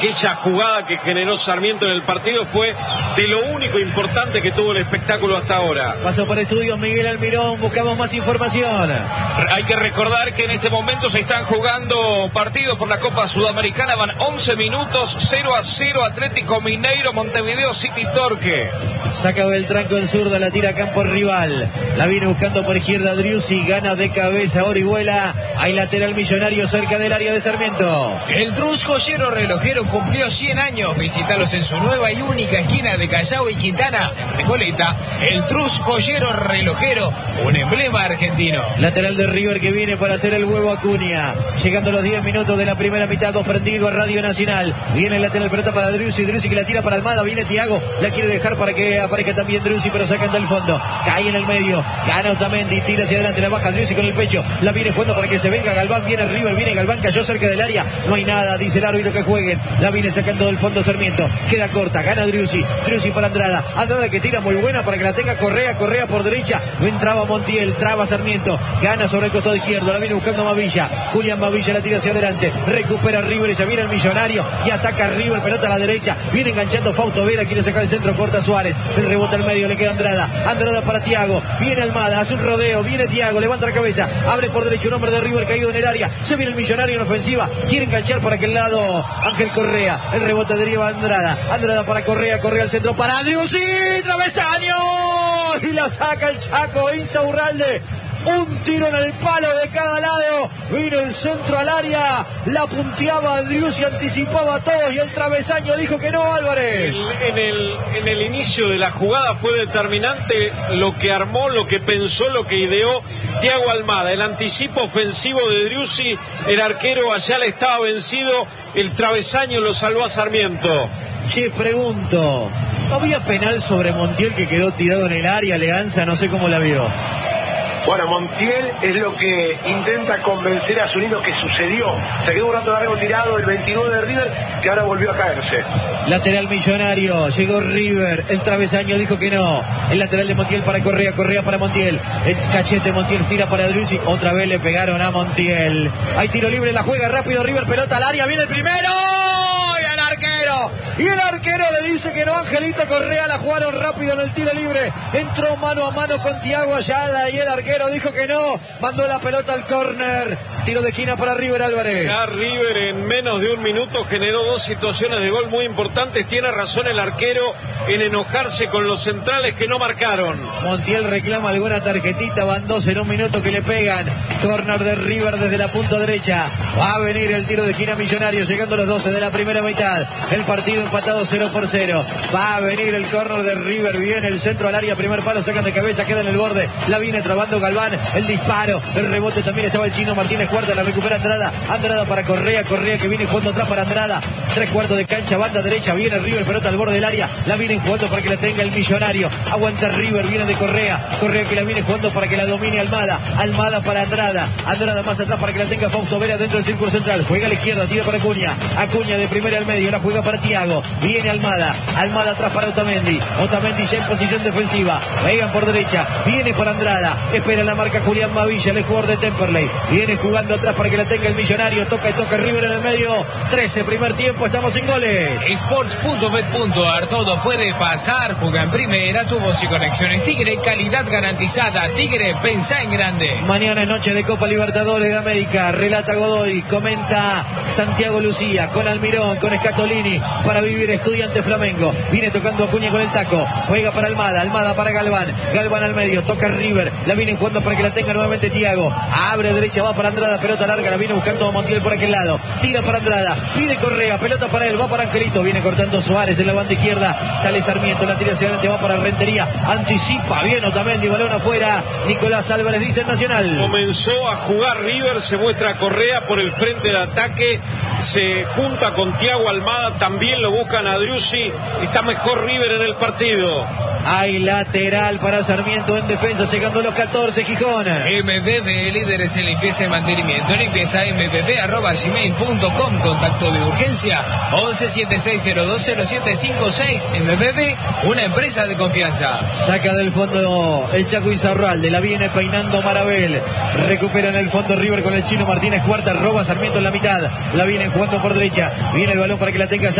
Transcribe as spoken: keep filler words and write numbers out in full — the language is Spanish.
Aquella jugada que generó Sarmiento en el partido fue de lo único importante que tuvo el espectáculo hasta ahora. Pasó por estudios Miguel Almirón, buscamos más información. Hay que recordar que en este momento se están jugando partidos por la Copa Sudamericana, van once minutos, cero a cero, Atlético Mineiro, Montevideo City Torque. Saca Beltrán con zurda, la tira a campo rival. La viene buscando por izquierda Driussi, gana de cabeza Orihuela. Hay lateral Millonario cerca del área de Sarmiento. El Trus Joyero Relojero cumplió cien años. Visítalos en su nueva y única esquina de Callao y Quintana, en Recoleta. El Trus Joyero Relojero, un emblema argentino. Lateral de River que viene para hacer el huevo Acuña. Llegando los diez minutos de la primera mitad, dos prendido a Radio Nacional. Viene el lateral, pelota para Driussi. Driussi que la tira para Almada. Viene Thiago, la quiere dejar para que aparezca también Driussi, pero sacan del fondo. Cae en el medio. Gana Otamendi, tira hacia adelante, la baja Driussi con el pecho. La viene jugando para que se venga Galván. Viene River, viene Galván, cayó cerca del área. No hay nada, dice el árbitro que jueguen. La viene sacando del fondo Sarmiento. Queda corta, gana Driussi. Driussi para Andrada. Andrada que tira muy buena para que la tenga Correa. Correa por derecha. No entraba Montiel, traba Sarmiento. Gana sobre el costado izquierdo. La viene buscando Mavilla. Julián Mavilla la tira hacia adelante. Recupera River y se viene el Millonario. Y ataca River, pelota a la derecha. Viene enganchando Fausto Vera. Quiere sacar el centro, corta Suárez. El rebote al medio, le queda Andrada. Andrada para Thiago. Viene Almada, hace un rodeo. Viene Thiago, levanta la cabeza. Abre por derecho un hombre de River caído en el área. Se viene el Millonario en ofensiva. Quiere enganchar para aquel lado Ángel Correa. El rebote deriva a Andrada. Andrada para Correa. Correa al centro para Driussi. Travesaño. Y la saca el Chaco Insaurralde. Un tiro en el palo de cada lado. Vino el centro al área. La punteaba Driussi, anticipaba a todos y el travesaño dijo que no, Álvarez. El, en, el, en el inicio de la jugada fue determinante lo que armó, lo que pensó, lo que ideó Thiago Almada. El anticipo ofensivo de Driussi. El arquero allá le estaba vencido. El travesaño lo salvó a Sarmiento. Che, pregunto, ¿no había penal sobre Montiel que quedó tirado en el área? Leganza, no sé cómo la vio. Bueno, Montiel es lo que intenta convencer a Zunino que sucedió. Se quedó un rato largo tirado el veintinueve de River, que ahora volvió a caerse. Lateral Millonario, llegó River, el travesaño dijo que no. El lateral de Montiel para Correa, Correa para Montiel. El cachete Montiel tira para Driussi, otra vez le pegaron a Montiel. Hay tiro libre, la juega rápido River, pelota al área, viene el primero. Y el arquero, y el arquero le dice que no. Angelito Correa la jugaron rápido en el tiro libre. Entró mano a mano con Thiago Ayala y el arquero dijo que no, mandó la pelota al córner. Tiro de esquina para River, Álvarez. Ya River en menos de un minuto generó dos situaciones de gol muy importantes. Tiene razón el arquero en enojarse con los centrales que no marcaron. Montiel reclama alguna tarjetita, van dos en un minuto que le pegan. Córner de River desde la punta derecha. Va a venir el tiro de esquina Millonario, llegando a los doce de la primera mitad. El partido empatado cero por cero. Va a venir el córner de River, viene el centro al área, primer palo, sacan de cabeza, queda en el borde. La viene trabando Galván, el disparo, el rebote también estaba el chino Martínez Cuarta, la recupera Andrada. Andrada para Correa, Correa que viene jugando atrás para Andrada. Tres cuartos de cancha, banda derecha, viene River, pelota al borde del área. La viene jugando para que la tenga el Millonario. Aguanta River, viene de Correa. Correa que la viene jugando para que la domine Almada. Almada para Andrada. Andrada más atrás para que la tenga Fausto Vera dentro del círculo central. Juega a la izquierda, tira para Acuña. Acuña de primera al medio, la juega para Thiago. Viene Almada. Almada atrás para Otamendi. Otamendi ya en posición defensiva. Juegan por derecha. Viene por Andrada. Espera la marca Julián Mavilla, el jugador de Temperley. Viene jugando atrás para que la tenga el Millonario. Toca y toca River en el medio. trece primer tiempo, estamos sin goles. Sports punto bet punto ar, todo puede pasar. Juega en primera, tu voz y conexiones Tigre, calidad garantizada. Tigre, pensá en grande. Mañana es noche de Copa Libertadores de América. Relata Godoy, comenta Santiago Lucía, con Almirón, con Scatolini, para vivir Estudiante Flamengo. Viene tocando Acuña con el taco. Juega para Almada, Almada para Galván. Galván al medio, toca River. La viene jugando para que la tenga nuevamente Thiago. Abre derecha, va para Andrada, pelota larga, la viene buscando a Montiel por aquel lado. Tira para Andrada, pide Correa, pelota para él, va para Angelito. Viene cortando Suárez en la banda izquierda. Sale Sarmiento, la tira hacia adelante, va para Rentería. Anticipa bien Otamendi, balón afuera. Nicolás Álvarez dice en Nacional. Comenzó a jugar River, se muestra Correa por el frente de ataque. Se junta con Thiago Almada, también lo buscan a Driussi. Está mejor River en el partido. Hay lateral para Sarmiento en defensa, llegando a los catorce, Gijón. M V B, líderes en limpieza y mantenimiento. Limpieza m v b arroba gmail punto com. Contacto de urgencia once setenta y seis cero dos cero siete cinco seis. M V B, una empresa de confianza. Saca del fondo el Chaco Insaurralde, la viene peinando Marabel. Recupera en el fondo River con el chino Martínez Cuarta, roba Sarmiento en la mitad. La viene jugando por derecha. Viene el balón para que la tenga